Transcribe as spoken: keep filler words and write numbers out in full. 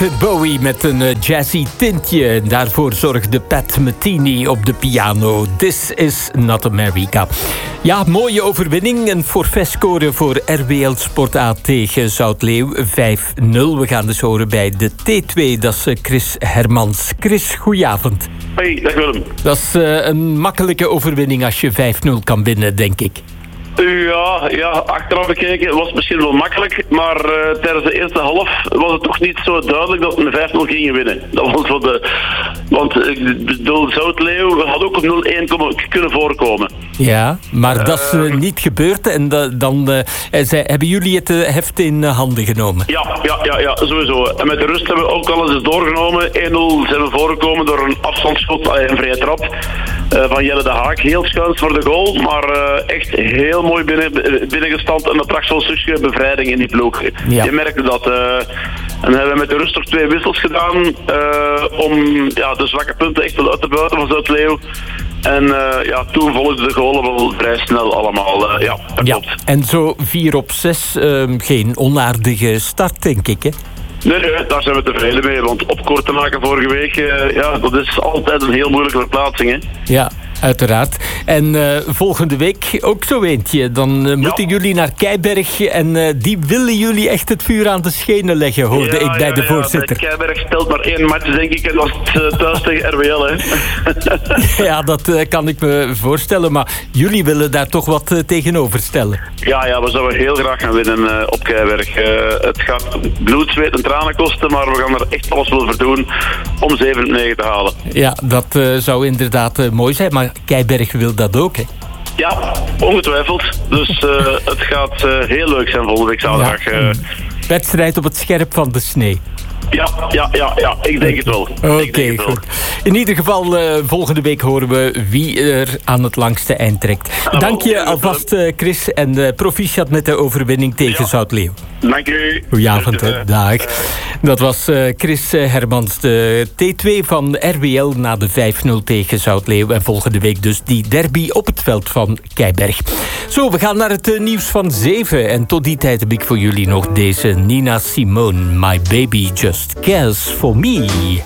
Bowie met een uh, jazzy tintje. Daarvoor zorgde Pat Metheny op de piano. This is not America. Ja, mooie overwinning. Een forfaitscore voor R W L Sport A tegen Zoutleeuw. vijf nul. We gaan dus horen bij de T twee. Dat is Chris Hermans. Chris, goedenavond. Hey, dag Willem. Dat is uh, een makkelijke overwinning als je vijf nul kan winnen, denk ik. Ja, ja, achteraf bekeken was het misschien wel makkelijk, maar uh, tijdens de eerste half was het toch niet zo duidelijk dat we een vijf nul gingen winnen. Dat was wat de, want ik bedoel, Zoutleeuw had ook op nul één kunnen voorkomen. Ja, maar uh, dat is uh, uh, niet gebeurd en da, dan uh, zij, hebben jullie het uh, heft in uh, handen genomen? Ja, ja, ja, ja, sowieso. En met de rust hebben we ook alles eens doorgenomen. één nul zijn we voorgekomen door een afstandsschot, een vrije trap uh, van Jelle de Haak. Heel schuins voor de goal, maar uh, echt heel mooi binnen, binnengestand en een prachtsel bevrijding in die ploeg. Ja. Je merkte dat. Uh, en hebben we met de rust nog twee wissels gedaan uh, om ja, de zwakke punten echt wel uit te buiten van Zoutleeuw. En uh, ja, toen volgden de goalen wel vrij snel allemaal. Uh, ja, dat ja, klopt. En zo vier op zes, uh, geen onaardige start, denk ik, hè? Nee, nee, daar zijn we tevreden mee. Want op kort te maken vorige week, uh, ja, dat is altijd een heel moeilijke verplaatsing, hè? Ja, uiteraard. En uh, volgende week ook zo eentje. Dan uh, moeten ja. jullie naar Keiberg en uh, die willen jullie echt het vuur aan de schenen leggen, hoorde ja, ik bij ja, de ja, voorzitter. Bij Keiberg stelt maar één match, denk ik, en dat is uh, thuis tegen R W L, hè. Ja, dat uh, kan ik me voorstellen, maar jullie willen daar toch wat uh, tegenover stellen. Ja, ja, we zouden heel graag gaan winnen uh, op Keiberg. Uh, het gaat bloed, zweet en tranen kosten, maar we gaan er echt alles voor doen om zeven negen te halen. Ja, dat uh, zou inderdaad uh, mooi zijn, maar Keiberg wil dat ook, hè? Ja, ongetwijfeld. Dus uh, het gaat uh, heel leuk zijn volgende week zaterdag. Ja, uh. wedstrijd op het scherp van de snee. Ja, ja, ja, ja, ik denk het wel. Oké, okay, goed. In ieder geval, uh, volgende week horen we wie er aan het langste eind trekt. Ah, Dank je alvast, uh, Chris, en uh, proficiat met de overwinning tegen ja. Zoutleeuw. Dank u. Goedenavond, hè. Dag. Dat was uh, Chris Hermans, de T twee van R W L na de vijf nul tegen Zoutleeuw. En volgende week dus die derby op het veld van Keiberg. Zo, we gaan naar het uh, nieuws van zeven. En tot die tijd heb ik voor jullie nog deze Nina Simone. My baby just cares for me.